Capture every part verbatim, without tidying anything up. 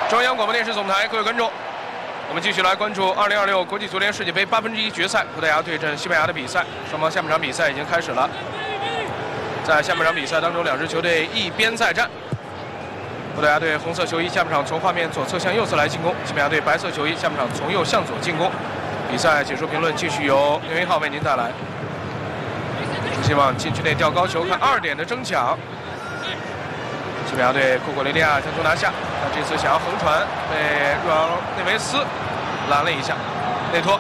中央广播电视总台各位观众，我们继续来关注二零二六国际足联世界杯八分之一决赛，葡萄牙对阵西班牙的比赛。双方下半场比赛已经开始了。在下半场比赛当中，两支球队一边再战。葡萄牙队红色球衣下半场从画面左侧向右侧来进攻，西班牙队白色球衣下半场从右向左进攻。比赛解说评论继续由刘云浩为您带来。希望禁区内吊高球，看二点的争抢。西班牙队库库雷利亚将球拿下，他这次想要横传，被若尔内维斯拦了一下，内托。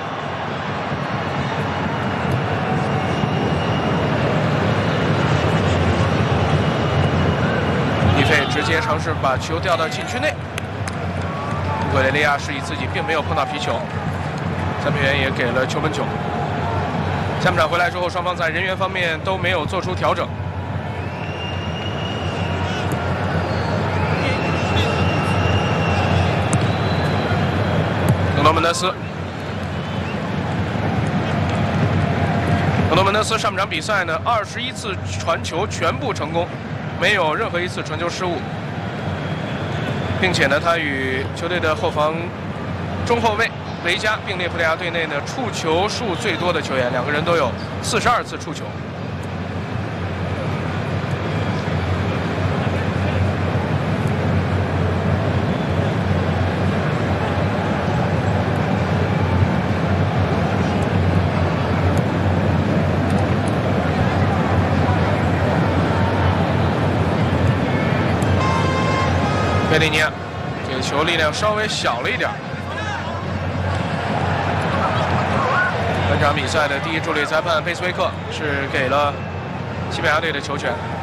伊费直接尝试把球吊到禁区内，库库雷利亚示意自己并没有碰到皮球，裁判员也给了球门球。下半场回来之后，双方在人员方面都没有做出调整。德罗门德斯，德罗门德斯上半场比赛呢，二十一次传球全部成功，没有任何一次传球失误，并且呢，他与球队的后防中后卫维加并列葡萄牙队内呢触球数最多的球员，两个人都有四十二次触球。贝利尼亚这个球力量稍微小了一点。本场比赛的第一助理裁判佩斯维克是给了西班牙队的球权。